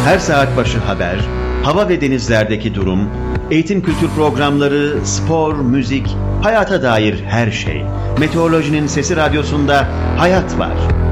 Her saat başı haber, hava ve denizlerdeki durum, eğitim kültür programları, spor, müzik, hayata dair her şey. Meteorolojinin Sesi Radyosu'nda hayat var.